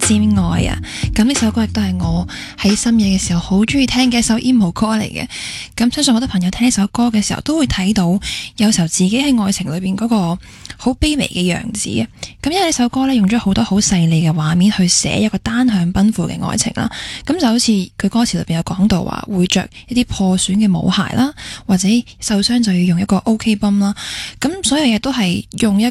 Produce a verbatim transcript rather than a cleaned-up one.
佔愛啊！咁呢首歌亦都係我喺深夜嘅時候好中意聽嘅一首 emo 歌嚟嘅。咁相信好多朋友聽呢首歌嘅時候都會睇到，有時候自己喺愛情裏邊嗰個好卑微嘅樣子啊！咁因為呢首歌呢，用咗好多好細膩嘅畫面去寫一個單向奔赴嘅愛情啦。咁就好似佢歌詞裏邊有講到話，會着一啲破損嘅舞鞋啦，或者受傷就要用一個 OK 繃啦。咁所有嘢都係用一